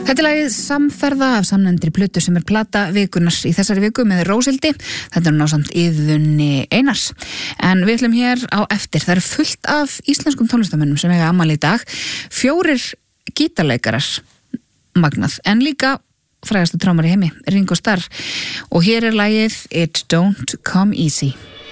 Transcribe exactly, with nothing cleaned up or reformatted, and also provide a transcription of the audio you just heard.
Þetta er lagið Samferða af samnefndri plötu sem er plata vikunnar í þessari viku með Róshildi. Þetta er násamt Iðunni Einars. En við ætlum hér á eftir. Það eru fullt af íslenskum tónlistarmönnum sem eiga afmæli í dag. Fjórir gítarleikarar, magnað, en líka frægastu trommari í heimi, Ringo Starr. Og hér er lagið It Don't Come Easy.